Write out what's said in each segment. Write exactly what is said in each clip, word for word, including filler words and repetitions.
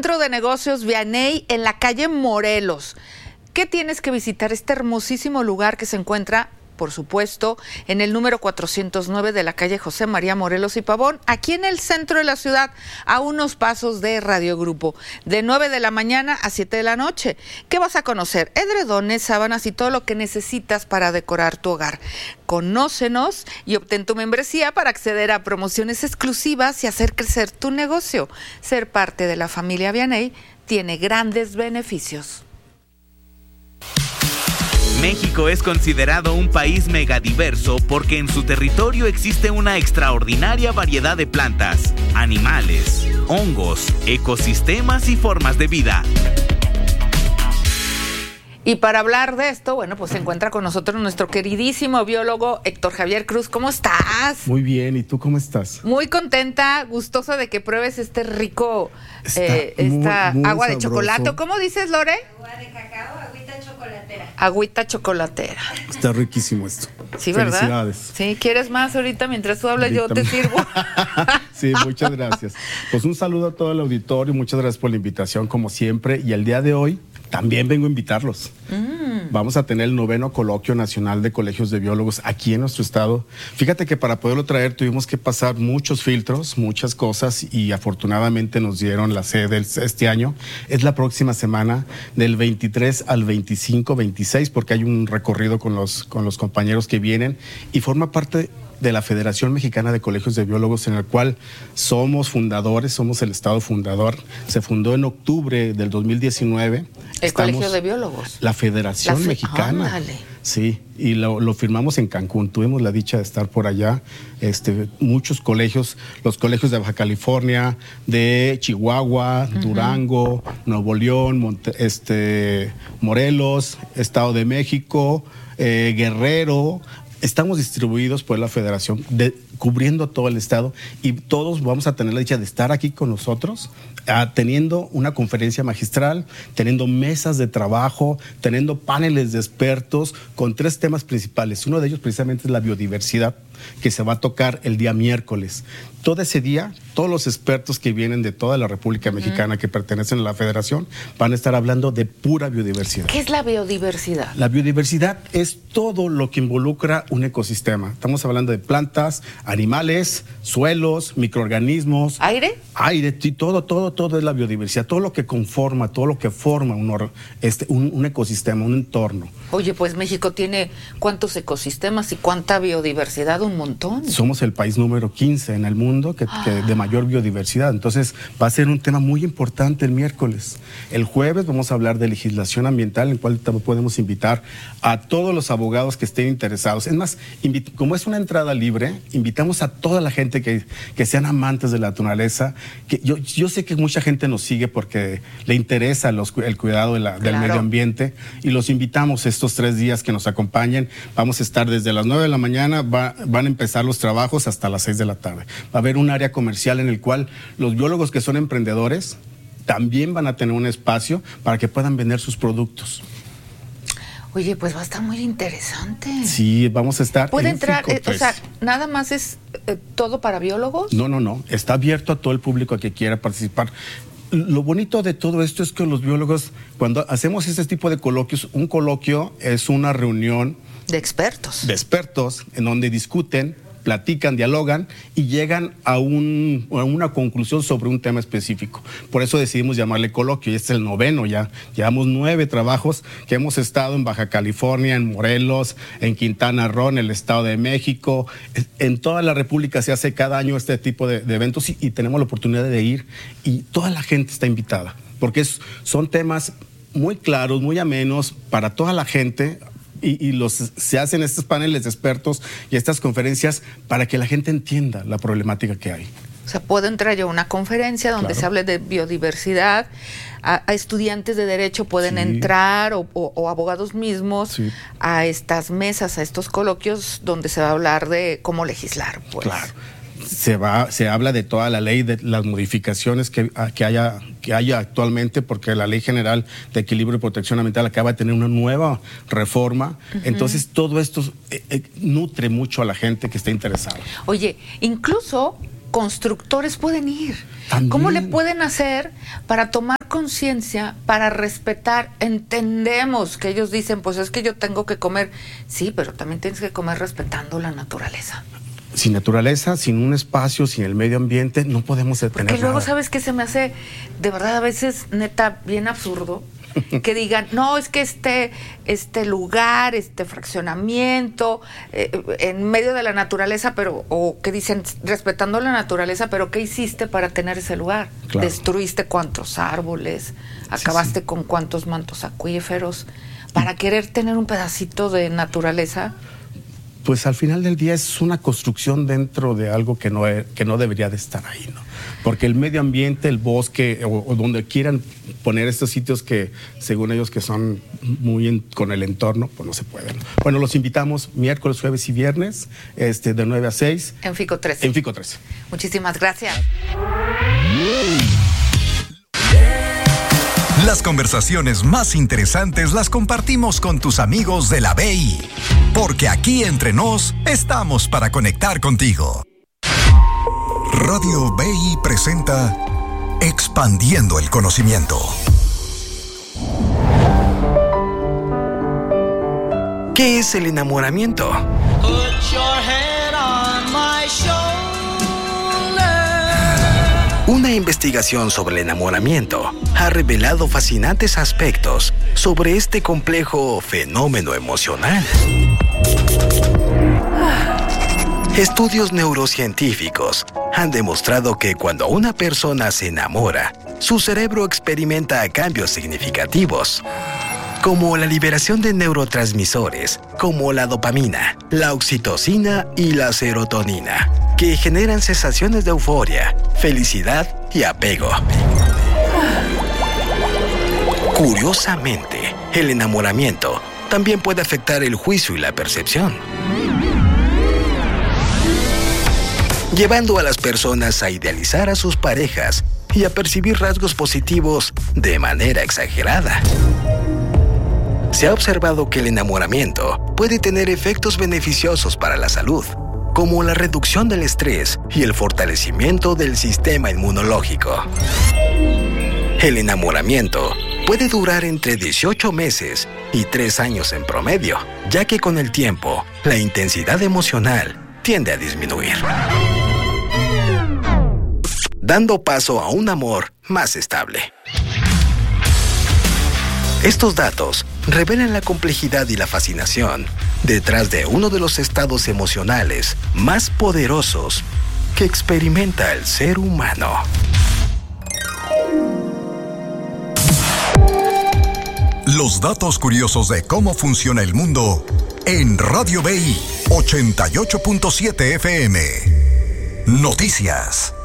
Centro de Negocios Vianey en la calle Morelos. ¿Qué tienes que visitar? Este hermosísimo lugar que se encuentra, por supuesto, en el número cuatrocientos nueve de la calle José María Morelos y Pavón, aquí en el centro de la ciudad, a unos pasos de Radio Grupo, de nueve de la mañana a siete de la noche. ¿Qué vas a conocer? Edredones, sábanas y todo lo que necesitas para decorar tu hogar. Conócenos y obtén tu membresía para acceder a promociones exclusivas y hacer crecer tu negocio. Ser parte de la familia Vianey tiene grandes beneficios. México es considerado un país megadiverso porque en su territorio existe una extraordinaria variedad de plantas, animales, hongos, ecosistemas y formas de vida. Y para hablar de esto, bueno, pues se encuentra con nosotros nuestro queridísimo biólogo Héctor Javier Cruz. ¿Cómo estás? Muy bien, ¿y tú cómo estás? Muy contenta, gustosa de que pruebes este rico, Está eh, esta muy, muy agua de sabroso. chocolate. ¿Cómo dices, Lore? Agua de cacao, agüita chocolatera. Agüita chocolatera. Está riquísimo esto. Sí, ¿verdad? Felicidades. Sí, ¿quieres más ahorita? Mientras tú hablas, yo te sirvo. Sí, muchas gracias. Pues un saludo a todo el auditorio, muchas gracias por la invitación, como siempre. Y el día de hoy también vengo a invitarlos. Mm. Vamos a tener el noveno Coloquio Nacional de Colegios de Biólogos aquí en nuestro estado. Fíjate que para poderlo traer tuvimos que pasar muchos filtros, muchas cosas, y afortunadamente nos dieron la sede este año. Es la próxima semana, del veintitrés al veinticinco, veintiséis, porque hay un recorrido con los, con los compañeros que vienen, y forma parte de la Federación Mexicana de Colegios de Biólogos, en el cual somos fundadores, somos el estado fundador. Se fundó en octubre del dos mil diecinueve. El Estamos, Colegio de Biólogos. La Federación la fe Mexicana. Ándale. Sí, y lo, lo firmamos en Cancún. Tuvimos la dicha de estar por allá. Este, muchos colegios, los colegios de Baja California, de Chihuahua, uh-huh. Durango, Nuevo León, Monte, este, Morelos, Estado de México, eh, Guerrero. Estamos distribuidos por la federación, de, cubriendo todo el estado, y todos vamos a tener la dicha de estar aquí con nosotros, a, teniendo una conferencia magistral, teniendo mesas de trabajo, teniendo paneles de expertos con tres temas principales. Uno de ellos precisamente es la biodiversidad, que se va a tocar el día miércoles. Todo ese día, todos los expertos que vienen de toda la República Mexicana uh-huh. que pertenecen a la federación van a estar hablando de pura biodiversidad. ¿Qué es la biodiversidad? La biodiversidad es todo lo que involucra un ecosistema. Estamos hablando de plantas, animales, suelos, microorganismos. ¿Aire? Aire, todo, todo, todo es la biodiversidad. Todo lo que conforma, todo lo que forma un, este, un, un ecosistema, un entorno. Oye, pues México tiene ¿cuántos ecosistemas y cuánta biodiversidad? Un montón. Somos el país número quince en el mundo que, que de mayor biodiversidad. Entonces va a ser un tema muy importante el miércoles. El jueves vamos a hablar de legislación ambiental, en el cual podemos invitar a todos los abogados que estén interesados. Es más, como es una entrada libre, invitamos a toda la gente que, que sean amantes de la naturaleza. Que yo, yo sé que mucha gente nos sigue porque le interesa los, el cuidado de la, del claro. medio ambiente, y los invitamos estos tres días que nos acompañen. Vamos a estar desde las nueve de la mañana, va, van a empezar los trabajos hasta las seis de la tarde. Va a haber un área comercial en el cual los biólogos que son emprendedores también van a tener un espacio para que puedan vender sus productos. Oye, pues va a estar muy interesante. Sí, vamos a estar. ¿Puede en entrar, eh, o Ficotres. sea, nada más es eh, todo para biólogos? No, no, no. Está abierto a todo el público que quiera participar. Lo bonito de todo esto es que los biólogos, cuando hacemos este tipo de coloquios, un coloquio es una reunión de expertos. De expertos en donde discuten, platican, dialogan y llegan a, un, a una conclusión sobre un tema específico. Por eso decidimos llamarle coloquio, y este es el noveno ya. Llevamos nueve trabajos que hemos estado en Baja California, en Morelos, en Quintana Roo, en el Estado de México. En toda la República se hace cada año este tipo de, de eventos, y, y tenemos la oportunidad de ir, y toda la gente está invitada, porque es, son temas muy claros, muy amenos para toda la gente. Y, y los, se hacen estos paneles de expertos y estas conferencias para que la gente entienda la problemática que hay. O sea, puedo entrar yo a una conferencia donde claro. se hable de biodiversidad, a, a estudiantes de derecho pueden sí. entrar, o, o, o abogados mismos, sí. a estas mesas, a estos coloquios donde se va a hablar de cómo legislar. Pues. Claro. Se va, se habla de toda la ley, de las modificaciones que, que haya que haya actualmente, porque la Ley General de Equilibrio y Protección Ambiental acaba de tener una nueva reforma. Uh-huh. Entonces todo esto eh, eh, nutre mucho a la gente que está interesada. Oye, incluso constructores pueden ir? También. ¿Cómo le pueden hacer para tomar conciencia, para respetar? Entendemos que ellos dicen, pues es que yo tengo que comer. Sí, pero también tienes que comer respetando la naturaleza. Sin naturaleza, sin un espacio, sin el medio ambiente, no podemos detener Porque luego, nada. ¿sabes qué se me hace de verdad a veces, neta, bien absurdo? Que digan, no, es que este, este lugar, este fraccionamiento, eh, en medio de la naturaleza, pero, o que dicen, respetando la naturaleza, pero ¿qué hiciste para tener ese lugar? Claro. Destruiste cuántos árboles, acabaste sí. con cuántos mantos acuíferos, para querer tener un pedacito de naturaleza. Pues al final del día es una construcción dentro de algo que no, es, que no debería de estar ahí, ¿no? Porque el medio ambiente, el bosque, o, o donde quieran poner estos sitios que, según ellos, que son muy en, con el entorno, pues no se pueden. Bueno, los invitamos miércoles, jueves y viernes, este, de nueve a seis. En Fico trece. En Fico trece. Muchísimas gracias. Las conversaciones más interesantes las compartimos con tus amigos de la B I, porque aquí entre nos estamos para conectar contigo. Radio B I presenta Expandiendo el Conocimiento. ¿Qué es el enamoramiento? Una investigación sobre el enamoramiento ha revelado fascinantes aspectos sobre este complejo fenómeno emocional. Estudios neurocientíficos han demostrado que cuando una persona se enamora, su cerebro experimenta cambios significativos, como la liberación de neurotransmisores, como la dopamina, la oxitocina y la serotonina, que generan sensaciones de euforia, felicidad y apego. Curiosamente, el enamoramiento también puede afectar el juicio y la percepción, llevando a las personas a idealizar a sus parejas y a percibir rasgos positivos de manera exagerada. Se ha observado que el enamoramiento puede tener efectos beneficiosos para la salud, como la reducción del estrés y el fortalecimiento del sistema inmunológico. El enamoramiento puede durar entre dieciocho meses y tres años en promedio, ya que con el tiempo, la intensidad emocional tiende a disminuir, dando paso a un amor más estable. Estos datos revelan la complejidad y la fascinación detrás de uno de los estados emocionales más poderosos que experimenta el ser humano. Los datos curiosos de cómo funciona el mundo en Radio B I ochenta y ocho punto siete F M. Noticias.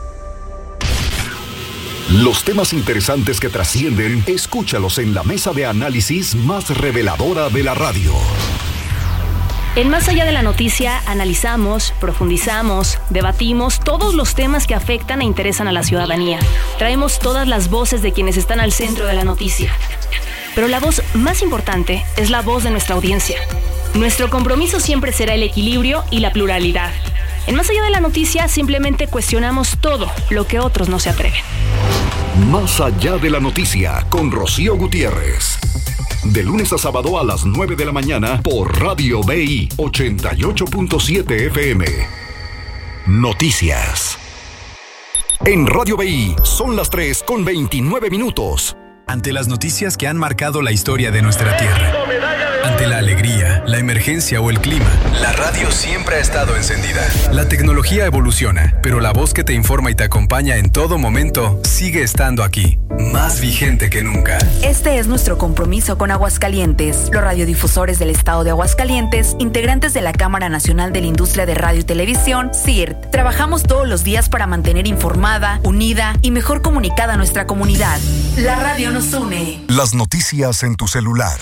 Los temas interesantes que trascienden, escúchalos en la mesa de análisis más reveladora de la radio. En Más Allá de la Noticia, analizamos, profundizamos, debatimos todos los temas que afectan e interesan a la ciudadanía. Traemos todas las voces de quienes están al centro de la noticia. Pero la voz más importante es la voz de nuestra audiencia. Nuestro compromiso siempre será el equilibrio y la pluralidad. En Más Allá de la Noticia, simplemente cuestionamos todo lo que otros no se atreven. Más Allá de la Noticia, con Rocío Gutiérrez. De lunes a sábado a las nueve de la mañana por Radio B I ochenta y ocho punto siete F M. Noticias. En Radio B I son las tres con veintinueve minutos. Ante las noticias que han marcado la historia de nuestra tierra, ante la alegría, la emergencia o el clima, la radio siempre ha estado encendida. La tecnología evoluciona, pero la voz que te informa y te acompaña en todo momento sigue estando aquí, más vigente que nunca. Este es nuestro compromiso con Aguascalientes. Los radiodifusores del estado de Aguascalientes, integrantes de la Cámara Nacional de la Industria de Radio y Televisión, C I R T, trabajamos todos los días para mantener informada, unida y mejor comunicada a nuestra comunidad. La radio nos une. Las noticias en tu celular.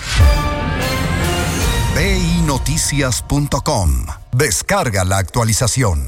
B I noticias punto com. Descarga la actualización.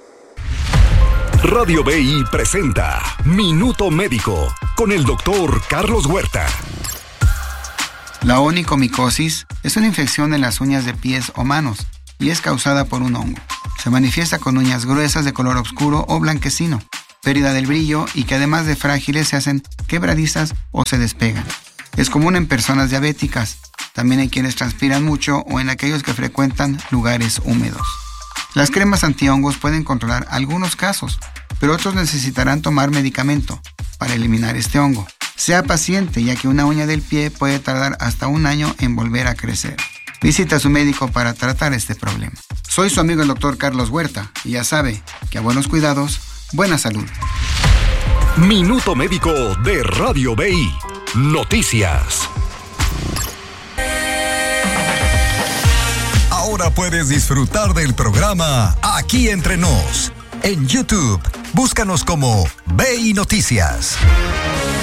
Radio B I presenta Minuto Médico con el doctor Carlos Huerta. La onicomicosis es una infección en las uñas de pies o manos y es causada por un hongo. Se manifiesta con uñas gruesas de color oscuro o blanquecino, pérdida del brillo y que además de frágiles se hacen quebradizas o se despegan. Es común en personas diabéticas. También hay quienes transpiran mucho o en aquellos que frecuentan lugares húmedos. Las cremas antihongos pueden controlar algunos casos, pero otros necesitarán tomar medicamento para eliminar este hongo. Sea paciente, ya que una uña del pie puede tardar hasta un año en volver a crecer. Visita a su médico para tratar este problema. Soy su amigo el doctor Carlos Huerta y ya sabe que a buenos cuidados, buena salud. Minuto Médico de Radio B I. Noticias. Ahora puedes disfrutar del programa Aquí Entre Nos. En YouTube, búscanos como B I Noticias.